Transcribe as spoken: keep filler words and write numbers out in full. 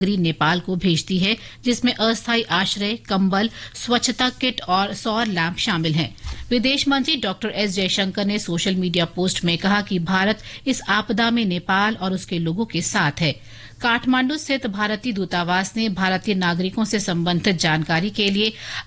नेपाल को भेजती है, जिसमें अस्थायी आश्रय, कंबल, स्वच्छता किट और सौर लैंप शामिल हैं। विदेश मंत्री डॉक्टर एस जयशंकर ने सोशल मीडिया पोस्ट में कहा कि भारत इस आपदा में नेपाल और उसके लोगों के साथ है। काठमांडू स्थित भारतीय दूतावास ने भारतीय नागरिकों से संबंधित जानकारी के लिए